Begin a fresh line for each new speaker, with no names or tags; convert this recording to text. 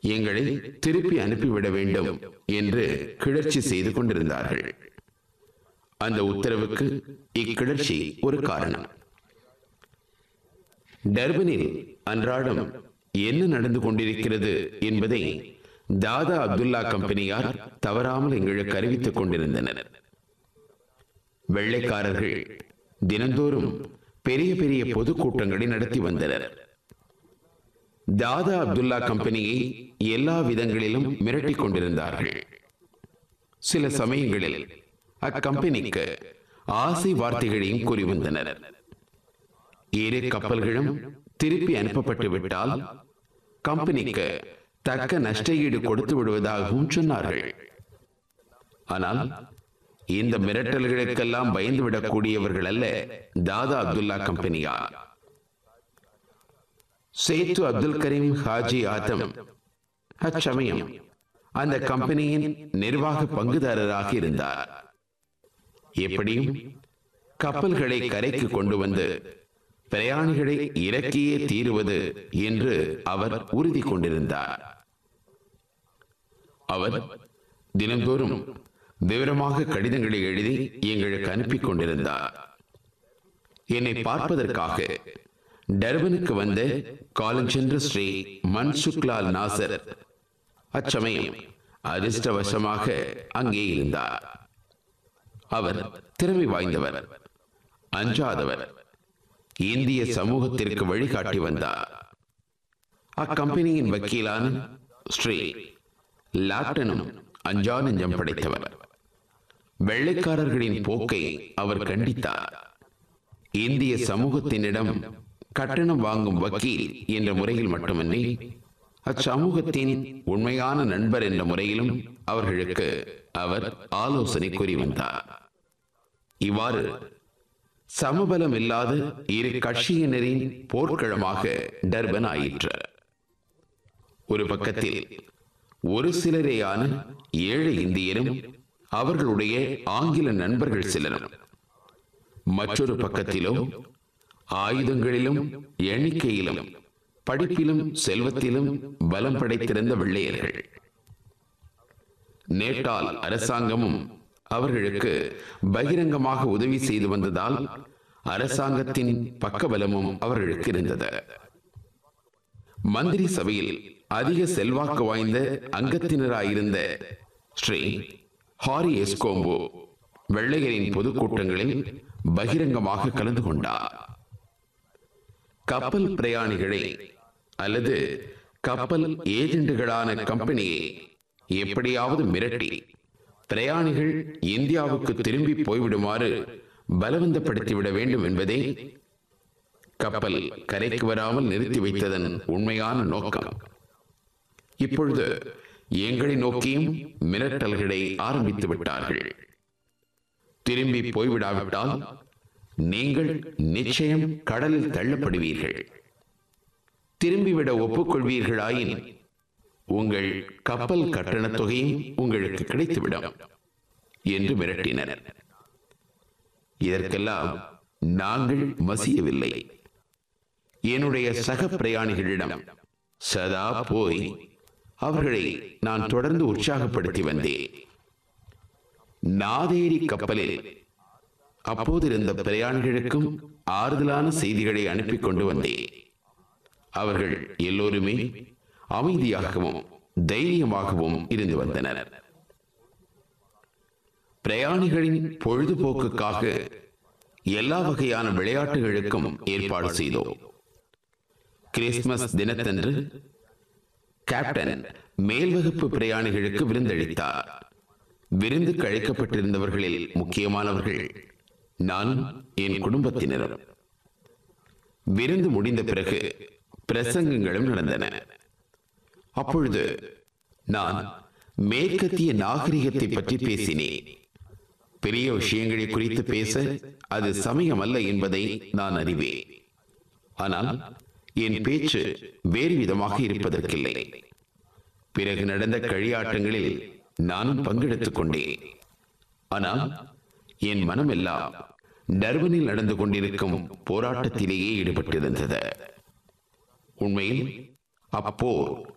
எங்களை திருப்பி அனுப்பிவிட வேண்டும் என்று கிளர்ச்சி செய்து கொண்டிருந்தார்கள். அந்த உத்தரவுக்கு இக்கிளர்ச்சி ஒரு காரணம். டர்பனில் அன்றாடம் என்ன நடந்து கொண்டிருக்கிறது என்பதை தாதா அப்துல்லா கம்பெனியார் தவறாமல் எங்களுக்கு அறிவித்துக் கொண்டிருந்தனர். வெள்ளைக்காரர்கள் தினந்தோறும் பெரிய பெரிய பொதுக்கூட்டங்களை நடத்தி வந்தனர். தாதா அப்துல்லா கம்பெனியை எல்லா விதங்களிலும் மிரட்டிக் கொண்டிருந்தார்கள். சில சமயங்களில் அக்கம்பெனிக்கு ஆசை வார்த்தைகளையும் கூறி வந்தனர். இரு கப்பல்களும் திருப்பி அனுப்பப்பட்டு விட்டால் கம்பெனிக்கு தக்க நஷ்ட ஈடு கொடுத்து விடுவதாகவும் சொன்னார்கள். ஆனால் இந்த மிரட்டல்களுக்கெல்லாம் பயந்துவிடக் கூடியவர்கள் அல்ல தாதா அப்துல்லா கம்பெனியார். சேத்து அப்துல் கரீம் ஹாஜி ஆதம் அச்சமயம் அந்த கம்பெனியின் நிர்வாக பங்குதாரராக இருந்தார். எப்படியும் கப்பல்களை கரைக்கு கொண்டு வந்து பிரயாணிகளை இறக்கியே தீருவது என்று அவர் உறுதி கொண்டிருந்தார். அவர் தினந்தோறும் விவரமாக கடிதங்களை எழுதி எங்களுக்கு அனுப்பி கொண்டிருந்தார். என்னை பார்ப்பதற்காக டர்பனுக்கு வந்த காலஞ்சென்ற ஸ்ரீ மன்சுக்லால் நாசர் அச்சமயம் அதிர்ஷ்டவசமாக அங்கே இருந்தார். அவர் திறமை வாய்ந்தவர், அஞ்சாதவர், இந்திய சமூகத்திற்கு வழிகாட்டி வந்தார். அக்கம்பெனியின் வக்கீலான ஸ்ரீ லாப்டனும் அஞ்சா நெஞ்சம் படைத்தவர். வெள்ளைக்காரர்களின் போக்கை அவர் கண்டித்தார். இந்திய சமூகத்தினிடம் கட்டணம் வாங்கும் வக்கீல் என்ற முறையில் மட்டுமன்றி அச்சமூகத்தின் உண்மையான நண்பர் என்ற முறையிலும் அவர்களுக்கு அவர் ஆலோசனை கூறி வந்தார். இவ்வாறு சமபலம் இல்லாத இரு கட்சியினரின் போர்க்களமாக டர்பன் ஆயிற்று. ஒரு பக்கத்தில் ஒரு சிலரேயான ஏழை இந்தியரும் அவர்களுடைய ஆங்கில நண்பர்கள் சிலரும், மற்றொரு பக்கத்திலோ ஆயுதங்களிலும் எண்ணிக்கையிலும் படிப்பிலும் செல்வத்திலும் பலம் படைத்திருந்த வெள்ளையர்கள். நேட்டால் அரசாங்கமும் அவர்களுக்கு பகிரங்கமாக உதவி செய்து வந்ததால் அரசாங்கத்தின் பக்கபலமும் அவர்களுக்கு இருந்தது. மந்திரி சபையில் அதிக செல்வாக்கு வாய்ந்த அங்கத்தினராயிருந்த ஸ்ரீ ஹாரி எஸ்கோம்போ வெள்ளையரின் பொதுக்கூட்டங்களில் பகிரங்கமாக கலந்து கொண்டார். கப்பல் பிரயாணிகளை அல்லது கப்பல் ஏஜெண்டுகளான கம்பெனியை எப்படியாவது மிரட்டி பிரயாணிகள் இந்தியாவுக்கு திரும்பி போய்விடுமாறு பலவந்தப்படுத்திவிட வேண்டும் என்பதே கப்பல் கரைக்கு வராமல் நிறுத்தி வைத்ததன் உண்மையான நோக்கம். இப்பொழுது எங்களை நோக்கியும் மிரட்டல்களை ஆரம்பித்து விட்டார்கள். திரும்பி போய்விடாவிட்டால் நீங்கள் நிச்சயம் கடலில் தள்ளப்படுவீர்கள். திரும்பிவிட ஒப்புக்கொள்வீர்களாயின் உங்கள் கப்பல் கட்டண தொகையும் உங்களுக்கு கிடைத்துவிடும் என்று மிரட்டினர். இதற்கெல்லாம் நாங்கள் மசியவில்லை. என்னுடைய சக பிரயாணிகளிடம் சதா போய் அவர்களை நான் தொடர்ந்து உற்சாகப்படுத்தி வந்தேன். நாதேரி கப்பலில் அப்போதிருந்த பிரயாணிகளுக்கும் ஆறுதலான செய்திகளை அனுப்பி கொண்டு வந்தேன். அவர்கள் எல்லோருமே அமைதியாகவும் தைரியமாகவும் இருந்து வந்தனர். பிரயாணிகளின் பொழுதுபோக்குக்காக எல்லா வகையான விளையாட்டுகளுக்கும் ஏற்பாடு செய்தோம். கிறிஸ்துமஸ் தினத்தன்று கேப்டன் மேல்வகுப்பு பிரயாணிகளுக்கு விருந்தளித்தார். விருந்துக்கு அழைக்கப்பட்டிருந்தவர்களில் முக்கியமானவர்கள் நானும் என் குடும்பத்தினரும். விருந்து முடிந்த பிறகு பிரசங்கங்களும் நடந்தன. அப்பொழுது நான் மேற்கத்திய நாகரிகத்தை பற்றி பேசினேன். பெரிய விஷயங்களை குறித்து பேச அது சமயம் அல்ல என்பதை நான் அறிவேன். ஆனால் என் பேச்சு வேறு விதமாக இருப்பதற்கில்லை. பிறகு நடந்த களியாட்டங்களில் நானும் பங்கெடுத்துக் கொண்டேன். ஆனால் என் மனமெல்லாம் டர்பனில் நடந்து கொண்டிருக்கும் போராட்டத்திலேயே ஈடுபட்டிருந்தது. உண்மையில் அப்போர்